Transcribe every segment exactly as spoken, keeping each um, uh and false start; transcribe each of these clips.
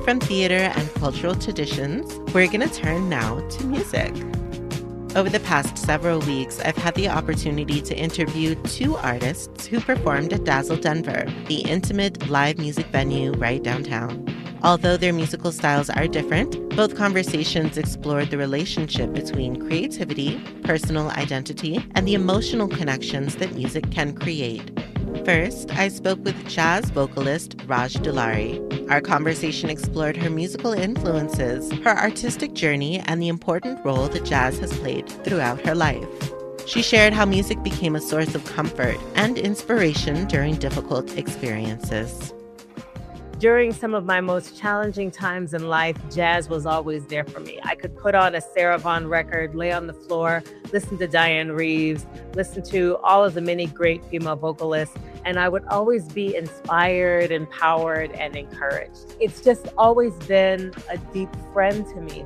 from theater and cultural traditions, we're going to turn now to music. Over the past several weeks, I've had the opportunity to interview two artists who performed at Dazzle Denver, the intimate live music venue right downtown. Although their musical styles are different, both conversations explored the relationship between creativity, personal identity, and the emotional connections that music can create. First, I spoke with jazz vocalist Raj Dulari. Our conversation explored her musical influences, her artistic journey, and the important role that jazz has played throughout her life. She shared how music became a source of comfort and inspiration during difficult experiences. During some of my most challenging times in life, jazz was always there for me. I could put on a Sarah Vaughan record, lay on the floor, listen to Diane Reeves, listen to all of the many great female vocalists, and I would always be inspired, empowered, and encouraged. It's just always been a deep friend to me.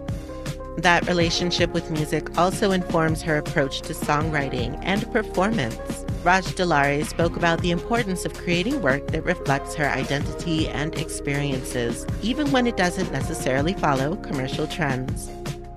That relationship with music also informs her approach to songwriting and performance. Raj Dulari spoke about the importance of creating work that reflects her identity and experiences, even when it doesn't necessarily follow commercial trends.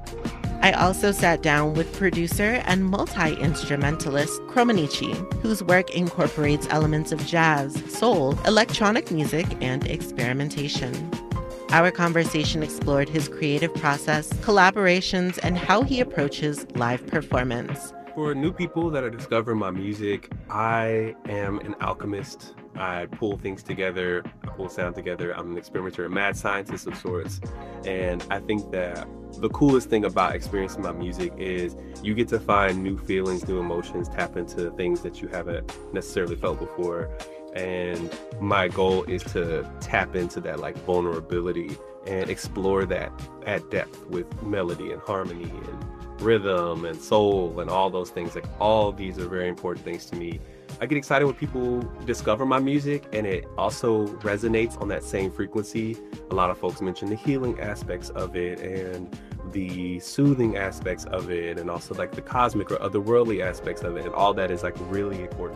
I also sat down with producer and multi-instrumentalist Chromaniche, whose work incorporates elements of jazz, soul, electronic music, and experimentation. Our conversation explored his creative process, collaborations, and how he approaches live performance. For new people that are discovering my music, I am an alchemist. I pull things together, I pull sound together. I'm an experimenter, a mad scientist of sorts. And I think that the coolest thing about experiencing my music is you get to find new feelings, new emotions, tap into things that you haven't necessarily felt before. And my goal is to tap into that like vulnerability and explore that at depth with melody and harmony and rhythm and soul and all those things. Like all these are very important things to me. I get excited when people discover my music and it also resonates on that same frequency. A lot of folks mention the healing aspects of it and the soothing aspects of it and also like the cosmic or otherworldly aspects of it, and all that is like really important.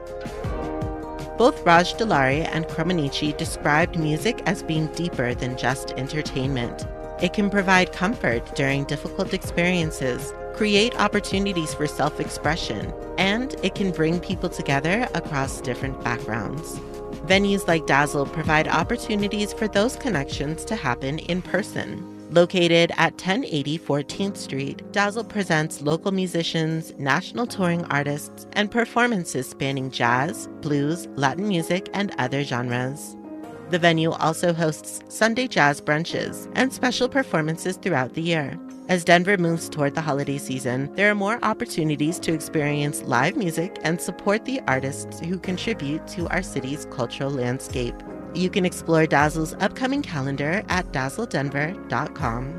Both Raj Dulari and Chromaniche described music as being deeper than just entertainment. It can provide comfort during difficult experiences, create opportunities for self-expression, and it can bring people together across different backgrounds. Venues like Dazzle provide opportunities for those connections to happen in person. Located at ten eighty fourteenth Street, Dazzle presents local musicians, national touring artists, and performances spanning jazz, blues, Latin music, and other genres. The venue also hosts Sunday jazz brunches and special performances throughout the year. As Denver moves toward the holiday season, there are more opportunities to experience live music and support the artists who contribute to our city's cultural landscape. You can explore Dazzle's upcoming calendar at dazzle denver dot com.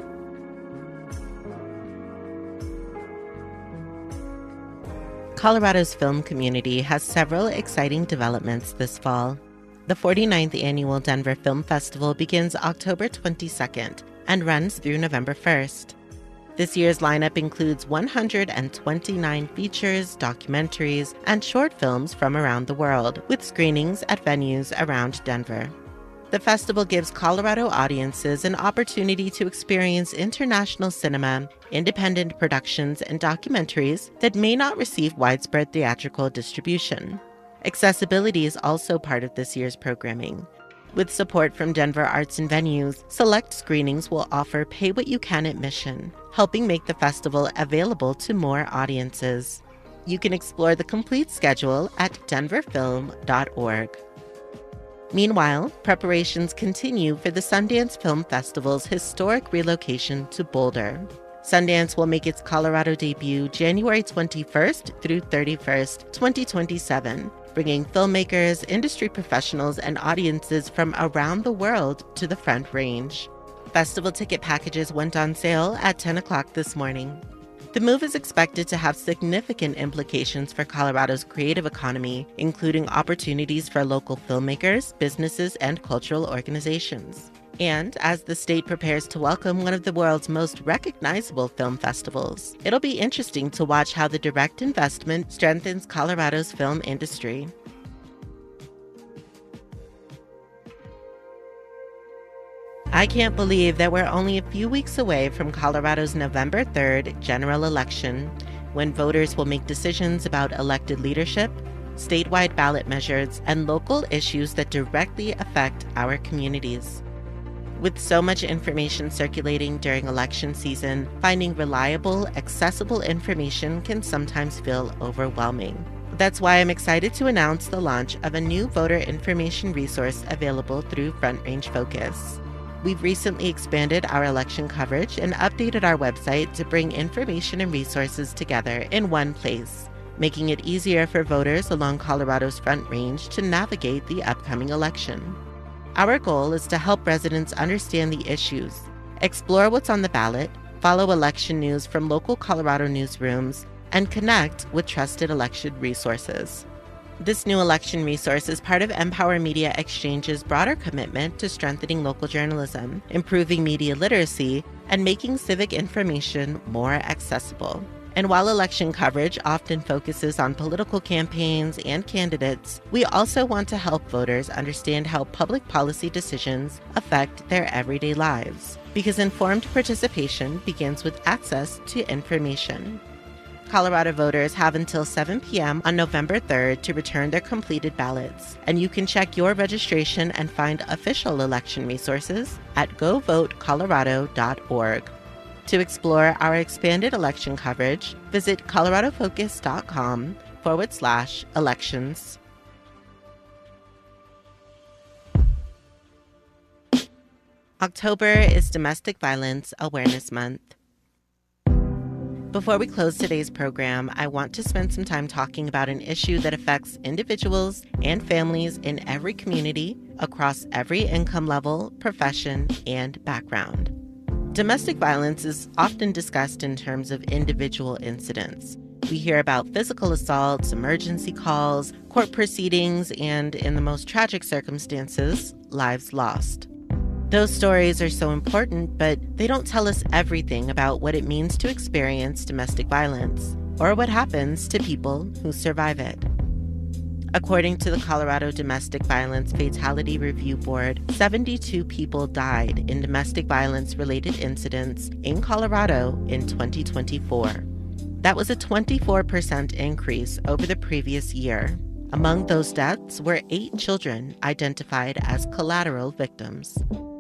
Colorado's film community has several exciting developments this fall. The forty-ninth Annual Denver Film Festival begins October twenty-second and runs through November first. This year's lineup includes one hundred twenty-nine features, documentaries, and short films from around the world, with screenings at venues around Denver. The festival gives Colorado audiences an opportunity to experience international cinema, independent productions, and documentaries that may not receive widespread theatrical distribution. Accessibility is also part of this year's programming. With support from Denver Arts and Venues, select screenings will offer pay-what-you-can admission, helping make the festival available to more audiences. You can explore the complete schedule at denver film dot org. Meanwhile, preparations continue for the Sundance Film Festival's historic relocation to Boulder. Sundance will make its Colorado debut January twenty-first through thirty-first, twenty twenty-seven, bringing filmmakers, industry professionals, and audiences from around the world to the Front Range. Festival ticket packages went on sale at ten o'clock this morning. The move is expected to have significant implications for Colorado's creative economy, including opportunities for local filmmakers, businesses, and cultural organizations. And as the state prepares to welcome one of the world's most recognizable film festivals, it'll be interesting to watch how the direct investment strengthens Colorado's film industry. I can't believe that we're only a few weeks away from Colorado's November third general election, when voters will make decisions about elected leadership, statewide ballot measures, and local issues that directly affect our communities. With so much information circulating during election season, finding reliable, accessible information can sometimes feel overwhelming. That's why I'm excited to announce the launch of a new voter information resource available through Front Range Focus. We've recently expanded our election coverage and updated our website to bring information and resources together in one place, making it easier for voters along Colorado's Front Range to navigate the upcoming election. Our goal is to help residents understand the issues, explore what's on the ballot, follow election news from local Colorado newsrooms, and connect with trusted election resources. This new election resource is part of Empower Media Exchange's broader commitment to strengthening local journalism, improving media literacy, and making civic information more accessible. And while election coverage often focuses on political campaigns and candidates, we also want to help voters understand how public policy decisions affect their everyday lives, because informed participation begins with access to information. Colorado voters have until seven p.m. on November third to return their completed ballots, and you can check your registration and find official election resources at go vote colorado dot org. To explore our expanded election coverage, visit coloradofocus.com forward slash elections. October is Domestic Violence Awareness Month. Before we close today's program, I want to spend some time talking about an issue that affects individuals and families in every community, across every income level, profession, and background. Domestic violence is often discussed in terms of individual incidents. We hear about physical assaults, emergency calls, court proceedings, and, in the most tragic circumstances, lives lost. Those stories are so important, but they don't tell us everything about what it means to experience domestic violence, or what happens to people who survive it. According to the Colorado Domestic Violence Fatality Review Board, seventy-two people died in domestic violence-related incidents in Colorado in twenty twenty-four. That was a twenty-four percent increase over the previous year. Among those deaths were eight children identified as collateral victims.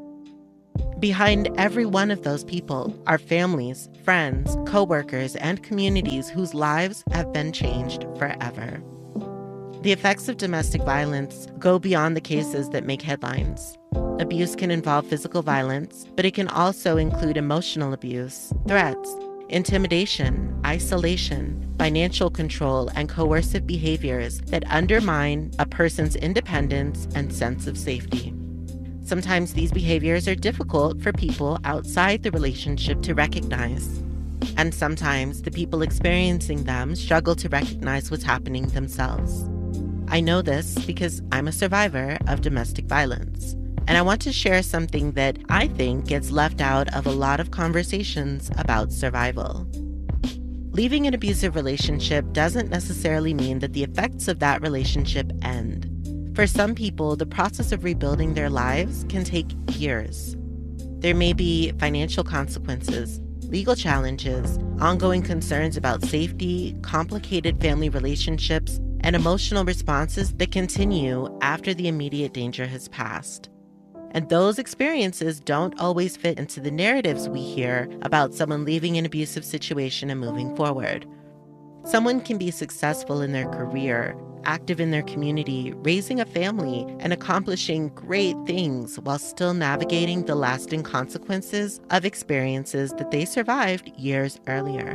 Behind every one of those people are families, friends, co-workers, and communities whose lives have been changed forever. The effects of domestic violence go beyond the cases that make headlines. Abuse can involve physical violence, but it can also include emotional abuse, threats, intimidation, isolation, financial control, and coercive behaviors that undermine a person's independence and sense of safety. Sometimes these behaviors are difficult for people outside the relationship to recognize. And sometimes the people experiencing them struggle to recognize what's happening themselves. I know this because I'm a survivor of domestic violence. And I want to share something that I think gets left out of a lot of conversations about survival. Leaving an abusive relationship doesn't necessarily mean that the effects of that relationship end. For some people, the process of rebuilding their lives can take years. There may be financial consequences, legal challenges, ongoing concerns about safety, complicated family relationships, and emotional responses that continue after the immediate danger has passed. And those experiences don't always fit into the narratives we hear about someone leaving an abusive situation and moving forward. Someone can be successful in their career, active in their community, raising a family, and accomplishing great things while still navigating the lasting consequences of experiences that they survived years earlier.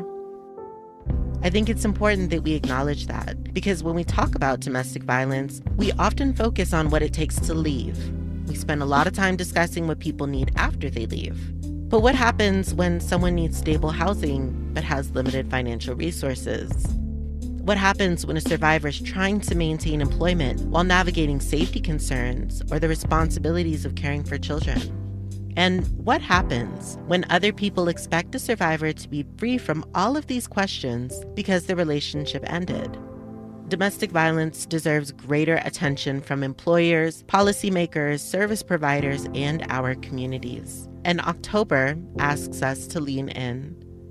I think it's important that we acknowledge that, because when we talk about domestic violence, we often focus on what it takes to leave. We spend a lot of time discussing what people need after they leave. But what happens when someone needs stable housing but has limited financial resources? What happens when a survivor is trying to maintain employment while navigating safety concerns or the responsibilities of caring for children? And what happens when other people expect a survivor to be free from all of these questions because the relationship ended? Domestic violence deserves greater attention from employers, policymakers, service providers, and our communities. And October asks us to lean in.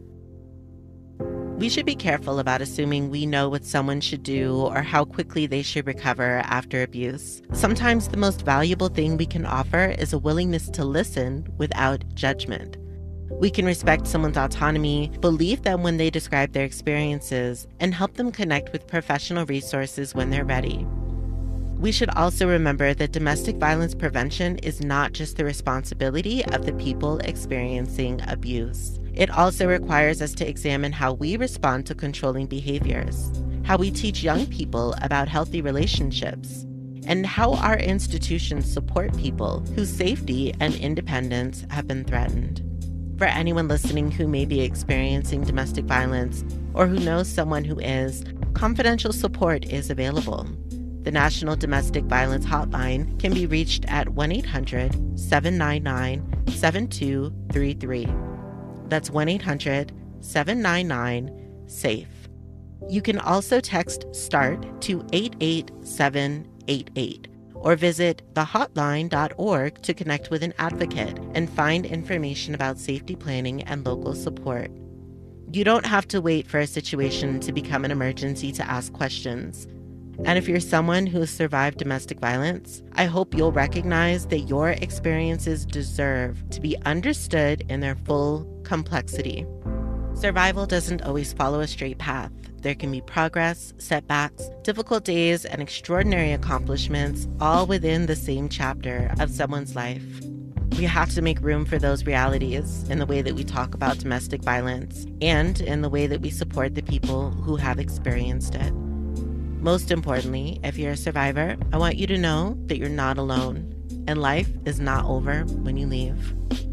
We should be careful about assuming we know what someone should do or how quickly they should recover after abuse. Sometimes the most valuable thing we can offer is a willingness to listen without judgment. We can respect someone's autonomy, believe them when they describe their experiences, and help them connect with professional resources when they're ready. We should also remember that domestic violence prevention is not just the responsibility of the people experiencing abuse. It also requires us to examine how we respond to controlling behaviors, how we teach young people about healthy relationships, and how our institutions support people whose safety and independence have been threatened. For anyone listening who may be experiencing domestic violence or who knows someone who is, confidential support is available. The National Domestic Violence Hotline can be reached at one eight hundred, seven nine nine, seven two three three. That's one eight hundred, seven nine nine, SAFE. You can also text START to eight eight seven eight eight or visit the hotline dot org to connect with an advocate and find information about safety planning and local support. You don't have to wait for a situation to become an emergency to ask questions. And if you're someone who has survived domestic violence, I hope you'll recognize that your experiences deserve to be understood in their full complexity. Survival doesn't always follow a straight path. There can be progress, setbacks, difficult days, and extraordinary accomplishments, all within the same chapter of someone's life. We have to make room for those realities in the way that we talk about domestic violence and in the way that we support the people who have experienced it. Most importantly, if you're a survivor, I want you to know that you're not alone, and life is not over when you leave.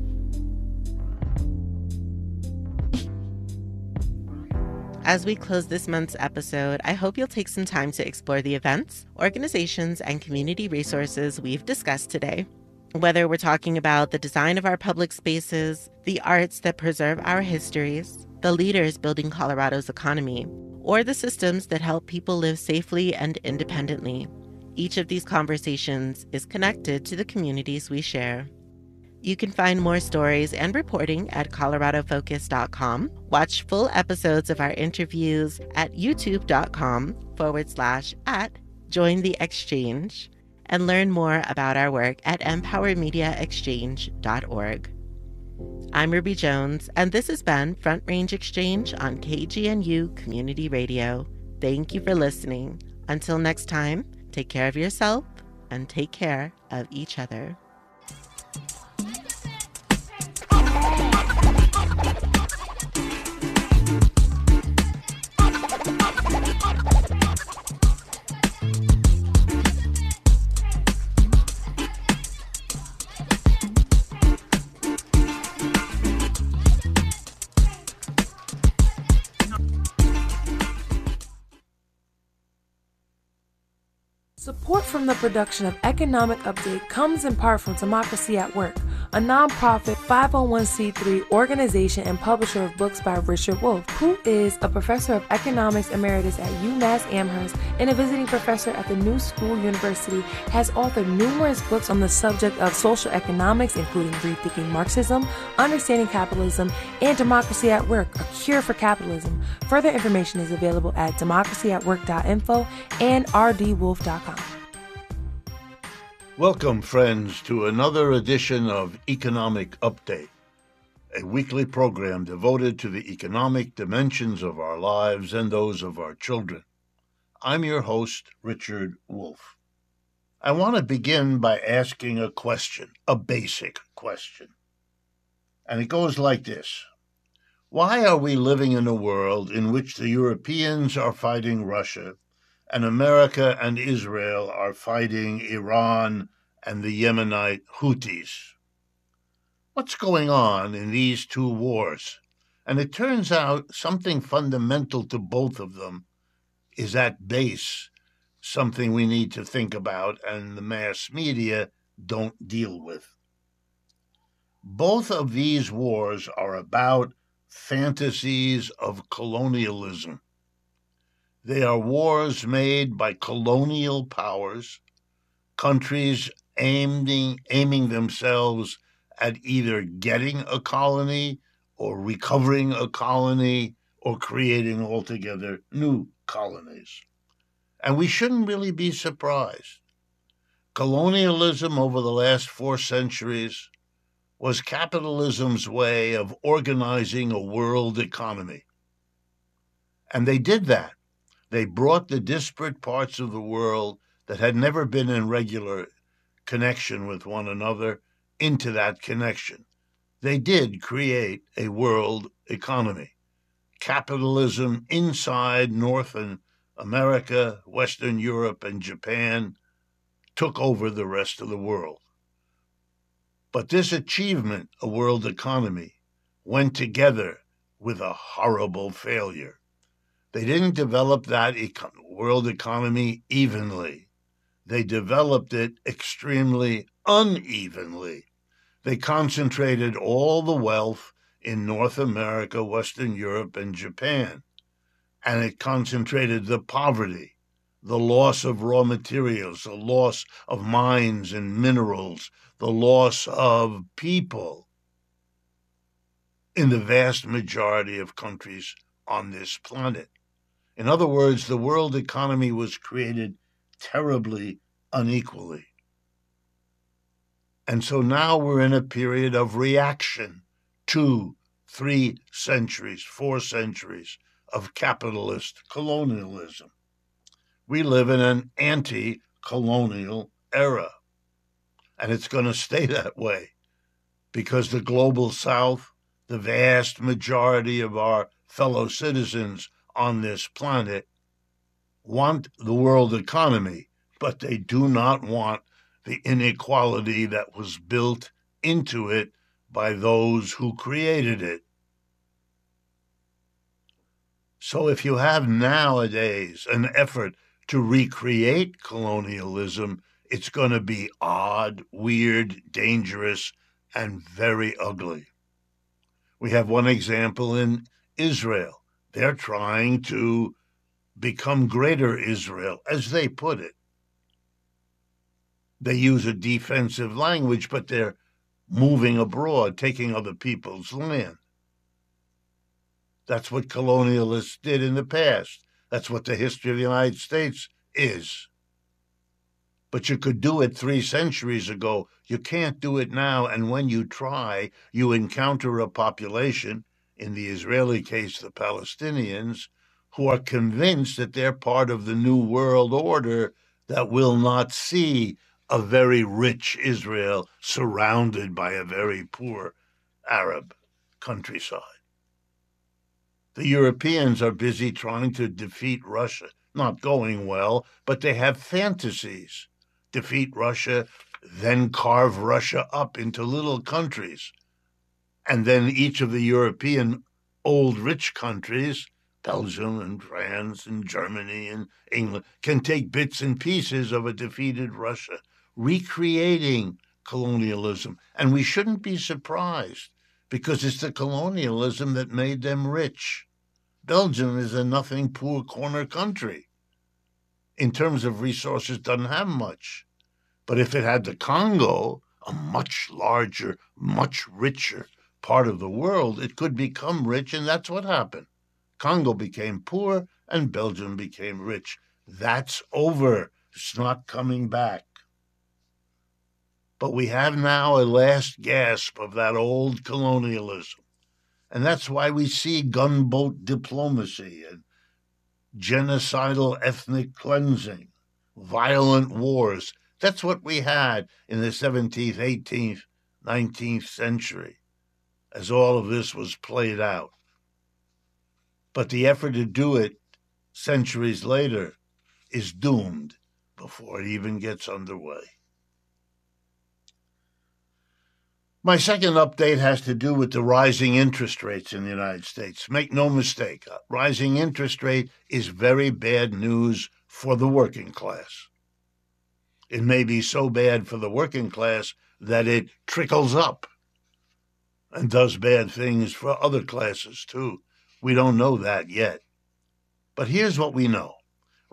As we close this month's episode, I hope you'll take some time to explore the events, organizations, and community resources we've discussed today. Whether we're talking about the design of our public spaces, the arts that preserve our histories, the leaders building Colorado's economy, or the systems that help people live safely and independently, each of these conversations is connected to the communities we share. You can find more stories and reporting at colorado focus dot com. Watch full episodes of our interviews at youtube.com forward slash at join the exchange and learn more about our work at empower media exchange dot org. I'm Ruby Jones, and this has been Front Range Exchange on K G N U Community Radio. Thank you for listening. Until next time, take care of yourself and take care of each other. Support from the production of Economic Update comes in part from Democracy at Work, a nonprofit five oh one c three organization and publisher of books by Richard Wolff, who is a professor of economics emeritus at UMass Amherst and a visiting professor at the New School University, has authored numerous books on the subject of social economics, including Rethinking Marxism, Understanding Capitalism, and Democracy at Work, A Cure for Capitalism. Further information is available at democracy at work dot info and r d wolf dot com. Welcome, friends, to another edition of Economic Update, a weekly program devoted to the economic dimensions of our lives and those of our children. I'm your host, Richard Wolff. I want to begin by asking a question, a basic question. And it goes like this. Why are we living in a world in which the Europeans are fighting Russia and America and Israel are fighting Iran and the Yemenite Houthis? What's going on in these two wars? And it turns out something fundamental to both of them is at base, something we need to think about and the mass media don't deal with. Both of these wars are about fantasies of colonialism. They are wars made by colonial powers, countries aiming, aiming themselves at either getting a colony or recovering a colony or creating altogether new colonies. And we shouldn't really be surprised. Colonialism over the last four centuries was capitalism's way of organizing a world economy. And they did that. They brought the disparate parts of the world that had never been in regular connection with one another into that connection. They did create a world economy. Capitalism inside North America, Western Europe, and Japan took over the rest of the world. But this achievement, a world economy, went together with a horrible failure. They didn't develop that eco- world economy evenly. They developed it extremely unevenly. They concentrated all the wealth in North America, Western Europe, and Japan. And it concentrated the poverty, the loss of raw materials, the loss of mines and minerals, the loss of people in the vast majority of countries on this planet. In other words, the world economy was created terribly unequally. And so now we're in a period of reaction to three centuries, four centuries of capitalist colonialism. We live in an anti-colonial era, and it's going to stay that way because the global South, the vast majority of our fellow citizens on this planet, want the world economy, but they do not want the inequality that was built into it by those who created it. So if you have nowadays an effort to recreate colonialism, it's going to be odd, weird, dangerous, and very ugly. We have one example in Israel. They're trying to become greater Israel, as they put it. They use a defensive language, but they're moving abroad, taking other people's land. That's what colonialists did in the past. That's what the history of the United States is. But you could do it three centuries ago. You can't do it now. And when you try, you encounter a population, in the Israeli case, the Palestinians, who are convinced that they're part of the new world order that will not see a very rich Israel surrounded by a very poor Arab countryside. The Europeans are busy trying to defeat Russia, not going well, but they have fantasies. Defeat Russia, then carve Russia up into little countries. And then each of the European old rich countries, Belgium and France and Germany and England, can take bits and pieces of a defeated Russia, recreating colonialism. And we shouldn't be surprised, because it's the colonialism that made them rich. Belgium is a nothing poor corner country. In terms of resources, doesn't have much. But if it had the Congo, a much larger, much richer part of the world, it could become rich, and that's what happened. Congo became poor, and Belgium became rich. That's over. It's not coming back. But we have now a last gasp of that old colonialism. And that's why we see gunboat diplomacy and genocidal ethnic cleansing, violent wars. That's what we had in the seventeenth, eighteenth, nineteenth century, as all of this was played out. But the effort to do it centuries later is doomed before it even gets underway. My second update has to do with the rising interest rates in the United States. Make no mistake, rising interest rate is very bad news for the working class. It may be so bad for the working class that it trickles up and does bad things for other classes too. We don't know that yet. But here's what we know.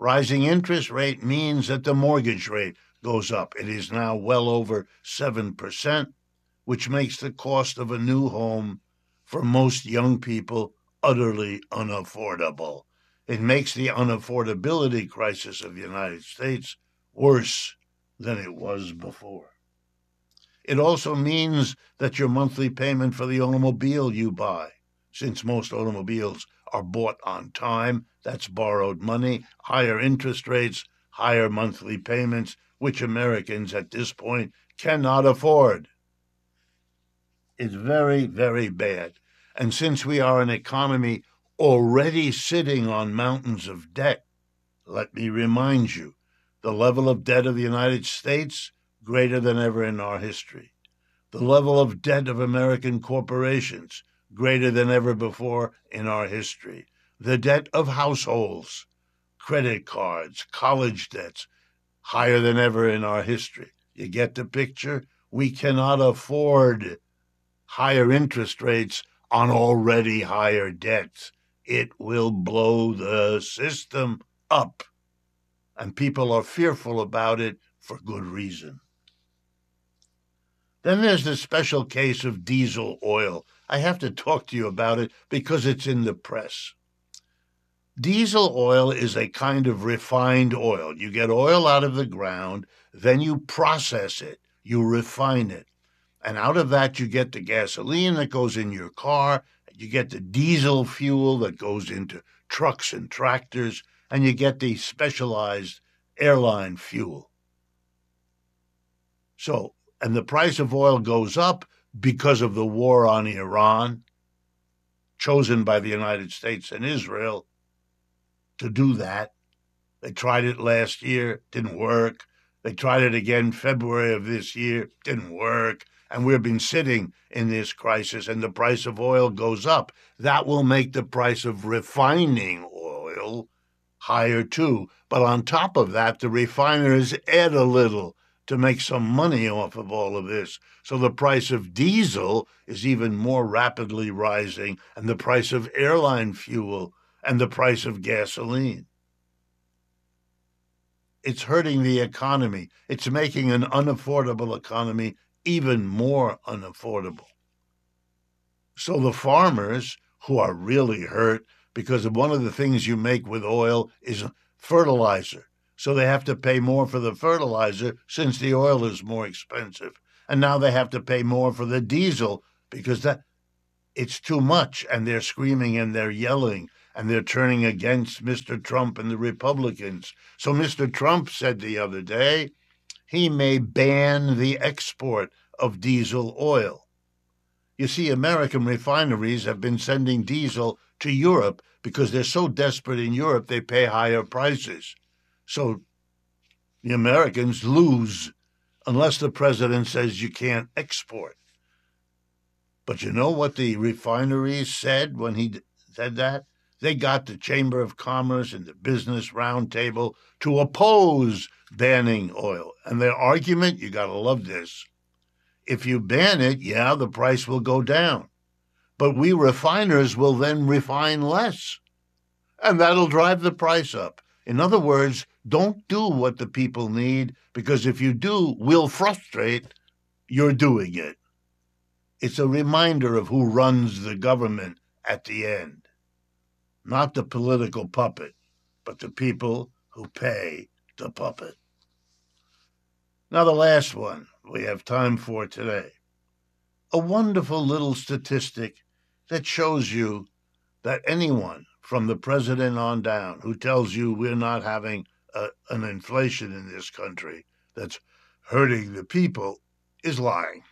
Rising interest rate means that the mortgage rate goes up. It is now well over seven percent, which makes the cost of a new home for most young people utterly unaffordable. It makes the unaffordability crisis of the United States worse than it was before. It also means that your monthly payment for the automobile you buy, since most automobiles are bought on time, that's borrowed money, higher interest rates, higher monthly payments, which Americans at this point cannot afford. It's very, very bad. And since we are an economy already sitting on mountains of debt, let me remind you, the level of debt of the United States, greater than ever in our history. The level of debt of American corporations, greater than ever before in our history. The debt of households, credit cards, college debts, higher than ever in our history. You get the picture? We cannot afford higher interest rates on already higher debts. It will blow the system up. And people are fearful about it for good reason. Then there's the special case of diesel oil. I have to talk to you about it because it's in the press. Diesel oil is a kind of refined oil. You get oil out of the ground, then you process it, you refine it. And out of that, you get the gasoline that goes in your car, you get the diesel fuel that goes into trucks and tractors, and you get the specialized airline fuel. So, and the price of oil goes up because of the war on Iran, chosen by the United States and Israel to do that. They tried it last year, didn't work. They tried it again February of this year, didn't work. And we've been sitting in this crisis, and the price of oil goes up. That will make the price of refining oil higher too. But on top of that, the refiners add a little to make some money off of all of this. So the price of diesel is even more rapidly rising, and the price of airline fuel and the price of gasoline. It's hurting the economy. It's making an unaffordable economy even more unaffordable. So the farmers, who are really hurt because of one of the things you make with oil is fertilizer. So they have to pay more for the fertilizer since the oil is more expensive. And now they have to pay more for the diesel because that it's too much. And they're screaming and they're yelling and they're turning against Mister Trump and the Republicans. So Mister Trump said the other day, he may ban the export of diesel oil. You see, American refineries have been sending diesel to Europe because they're so desperate in Europe they pay higher prices. So the Americans lose unless the president says you can't export. But you know what the refineries said when he said that? They got the Chamber of Commerce and the Business Roundtable to oppose banning oil. And their argument, you got to love this, if you ban it, yeah, the price will go down. But we refiners will then refine less. And that'll drive the price up. In other words, don't do what the people need, because if you do, we'll frustrate you're doing it. It's a reminder of who runs the government at the end. Not the political puppet, but the people who pay the puppet. Now the last one we have time for today. A wonderful little statistic that shows you that anyone from the president on down who tells you we're not having a, an inflation in this country that's hurting the people is lying.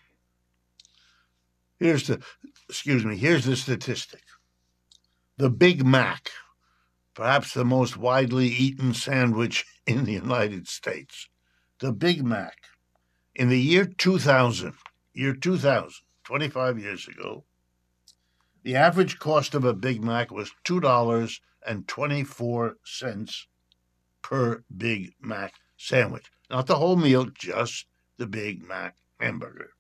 Here's the, excuse me, here's the statistic. The Big Mac, perhaps the most widely eaten sandwich in the United States. The Big Mac. In the year two thousand, year two thousand, twenty-five years ago, the average cost of a Big Mac was two dollars and twenty-four cents per Big Mac sandwich. Not the whole meal, just the Big Mac hamburger.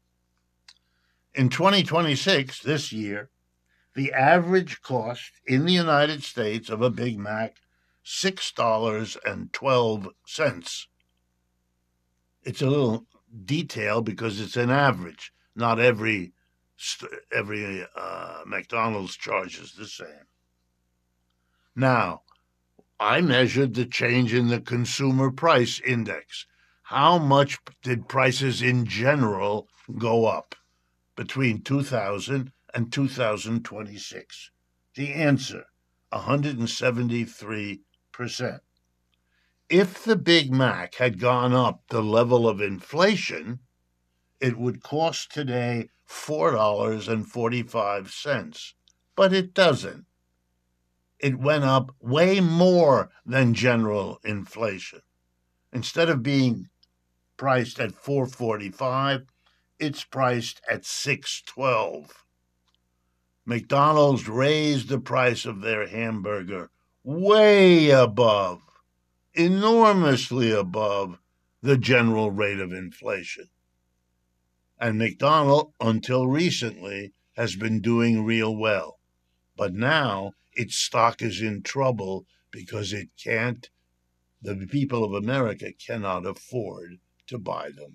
In twenty twenty-six, this year, the average cost in the United States of a Big Mac six dollars and twelve cents. It's a little detail because it's an average. Not every every uh, McDonald's charges the same. Now, I measured the change in the consumer price index. How much did prices in general go up between two thousand and two thousand twenty-six? The answer, one hundred seventy-three percent. If the Big Mac had gone up the level of inflation, it would cost today four dollars and forty-five cents. But it doesn't. It went up way more than general inflation. Instead of being priced at four dollars and forty-five cents, it's priced at six dollars and twelve cents. McDonald's raised the price of their hamburger way above, enormously above, the general rate of inflation. And McDonald's, until recently, has been doing real well. But now its stock is in trouble because it can't, the people of America cannot afford to buy them.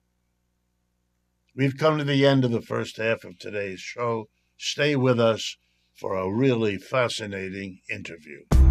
We've come to the end of the first half of today's show. Stay with us for a really fascinating interview.